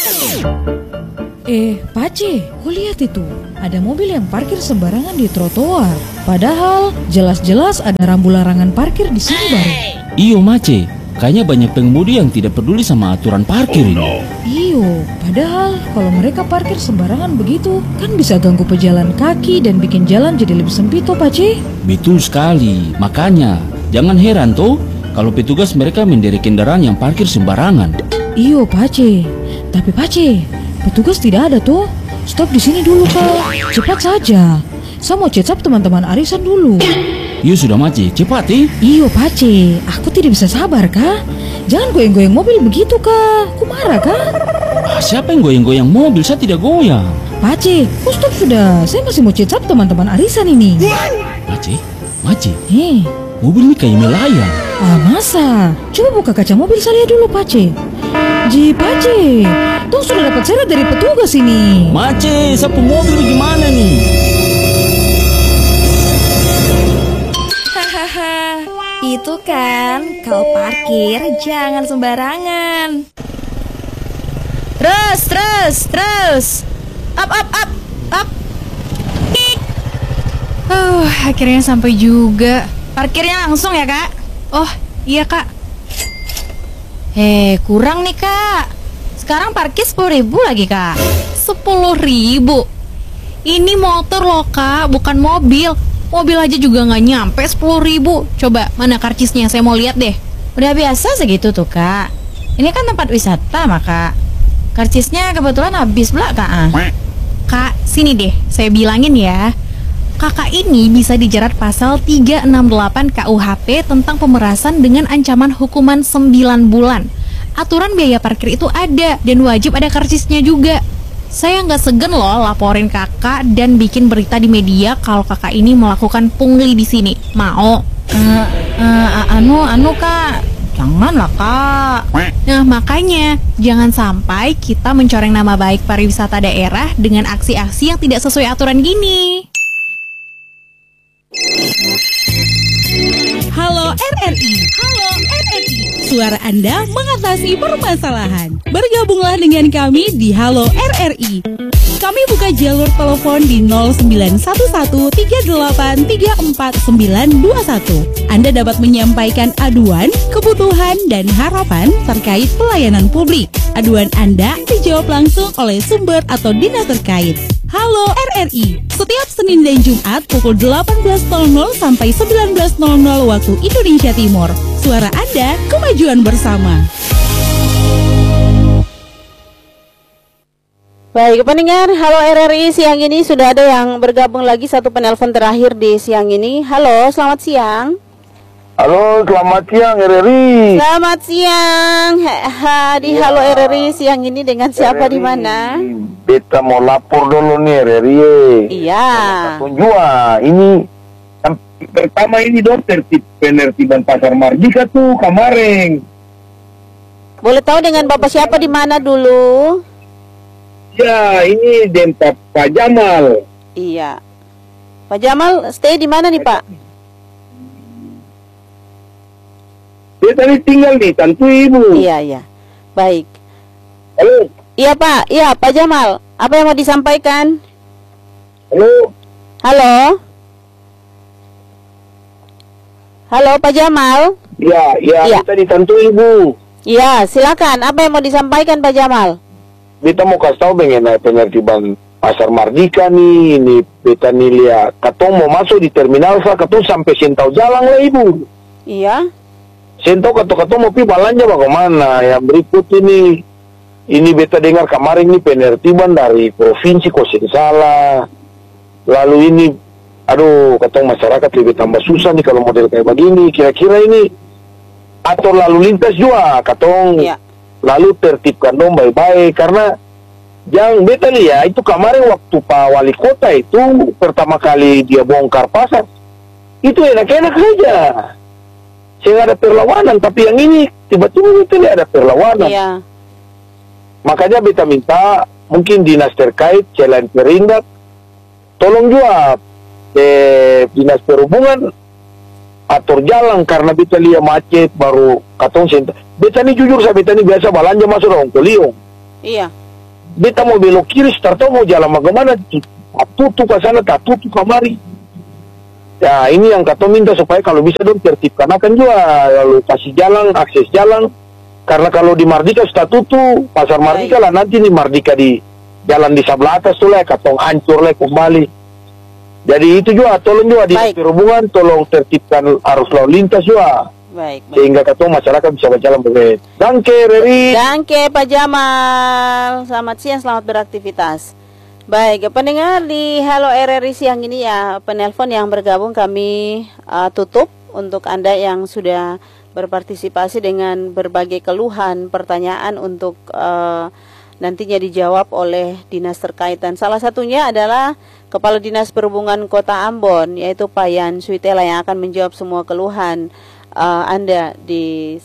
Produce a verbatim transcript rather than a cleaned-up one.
Eh, Pace, kau lihat itu? Ada mobil yang parkir sembarangan di trotoar. Padahal jelas-jelas ada rambu larangan parkir di sini baru. Iyo, Mace. Kayaknya banyak pengemudi yang tidak peduli sama aturan parkir ini. Iyo, padahal kalau mereka parkir sembarangan begitu, kan bisa ganggu pejalan kaki dan bikin jalan jadi lebih sempit, toh, Pace? Betul sekali. Makanya, jangan heran toh kalau petugas mereka menderek kendaraan yang parkir sembarangan. Iyo, Pace. Tapi Pace, petugas tidak ada tuh. Stop di sini dulu, Kak. Cepat saja. Saya mau cecap teman-teman arisan dulu. Iyo sudah, Mace, cepat eh. Iyo, Pace. Aku tidak bisa sabar, Kak. Jangan goyang-goyang mobil begitu, Kak. Aku marah, Kak. Ah, siapa yang goyang-goyang mobil? Saya tidak goyang. Pace, oh stop sudah. Saya masih mau cecap teman-teman arisan ini. Mace, Mace. Hei, mobil ini kayak melayang. Ah, masa? Coba buka kaca mobil saya dulu, Pace. Ji, Pace, tuh sudah dapat seret dari petugas ini. Mace, sapu mobil gimana nih? Hahaha, itu kan kau parkir jangan sembarangan. Terus, terus, terus. Up, up, up, up. Uh, akhirnya sampai juga. Parkirnya langsung ya, Kak? Oh, iya, Kak. Eh, kurang nih, Kak. Sekarang parkir sepuluh ribu lagi, Kak. Sepuluh ribu? Ini motor loh, Kak, bukan mobil. Mobil aja juga nggak nyampe sepuluh ribu. Coba, mana karcisnya? Saya mau lihat deh. Udah biasa segitu tuh, Kak. Ini kan tempat wisata, maka karcisnya kebetulan habis pula, Kak. Ah. Kak, sini deh, saya bilangin ya. Kakak ini bisa dijerat pasal tiga enam delapan K U H P tentang pemerasan dengan ancaman hukuman sembilan bulan. Aturan biaya parkir itu ada dan wajib ada karcisnya juga. Saya nggak segen loh laporin kakak dan bikin berita di media kalau kakak ini melakukan pungli di sini. Mau? Uh, uh, anu, anu, Kak. Janganlah, Kak. Nah, makanya jangan sampai kita mencoreng nama baik pariwisata daerah dengan aksi-aksi yang tidak sesuai aturan gini. Halo R R I, halo R R I. Suara Anda mengatasi permasalahan. Bergabunglah dengan kami di Halo R R I. Kami buka jalur telepon di nol sembilan satu satu tiga delapan tiga empat sembilan dua satu. Anda dapat menyampaikan aduan, kebutuhan, dan harapan terkait pelayanan publik. Aduan Anda dijawab langsung oleh sumber atau dinas terkait. Halo R R I, setiap Senin dan Jumat pukul delapan belas nol nol sampai sembilan belas nol nol waktu Indonesia Timur. Suara Anda, kemajuan bersama. Baik, pendengar, halo R R I, siang ini sudah ada yang bergabung lagi, satu penelpon terakhir di siang ini. Halo, selamat siang. Halo, selamat siang R R I. Selamat siang. Ha, di ya. Halo R R I siang ini dengan siapa di mana? Beta mau lapor dulu nih R R I. Iya. Tunjua, ini pertama ini dokter tertib penertiban Pasar Mardika tuh kemarin. Boleh tahu dengan Bapak siapa di mana dulu? Ya, ini den Pak Jamal. Iya. Pak Jamal stay di mana nih, Pak? Dia tadi tinggal di Tantu Ibu. Iya, iya. Baik. Halo. Iya, Pak. Iya, Pak Jamal. Apa yang mau disampaikan? Halo. Halo. Halo, Pak Jamal. Iya, iya, ya. Kita di Tantu Ibu. Iya, silakan. Apa yang mau disampaikan, Pak Jamal? Beta mau kasih tahu mengenai penertiban Pasar Mardika nih, ini beta nih lihat, katong mau masuk di terminal sa, katong sampai sentau jalan lah Ibu. Iya. Sentau katong-katong mau pi balanja bagaimana? Yang berikut ini, ini beta dengar kemarin ini penertiban dari provinsi kok salah. Lalu ini, aduh, katong masyarakat lebih tambah susah nih kalau model kayak begini. Kira-kira ini atur lalu lintas juga, katong. Iya. Lalu tertibkan dong baik-baik, karena yang beta lihat itu kemarin waktu Pak Wali Kota itu pertama kali dia bongkar pasar, itu enak-enak saja, sehingga ada perlawanan. Tapi yang ini tiba-tiba kita lihat ada perlawanan. Iya. Makanya beta minta mungkin dinas terkait selain Perindak, tolong juga eh, dinas perhubungan atur jalan, karena beta lihat macet baru katong senta. Beta ini jujur, saya beta ini biasa balanja masuk orang Koliong. Iya. beta mau belok kiri, start mau jalan bagaimana, tak tutup ke sana, tak tutup kemari. Ya ini yang kata minta supaya kalau bisa dong tertibkan akan juga, lalu kasih jalan, akses jalan. Karena kalau di Mardika sudah tutup, pasar Mardika lah nanti nih Mardika di jalan di sebelah atas tuh lah, katong hancur lah kembali. Jadi itu juga, tolong juga di perhubungan, tolong tertibkan arus lalu lintas juga. Baik, baik. Sehingga katong masyarakat bisa berjalan begitu. Danke, Reri. Danke, Pak Jamal. Selamat siang, selamat beraktivitas. Baik, pendengar di Halo R R I siang ini ya, penelpon yang bergabung kami uh, tutup untuk Anda yang sudah berpartisipasi dengan berbagai keluhan, pertanyaan untuk uh, nantinya dijawab oleh dinas terkait. Dan salah satunya adalah Kepala Dinas Perhubungan Kota Ambon, yaitu Pak Yan Suitela yang akan menjawab semua keluhan uh, Anda di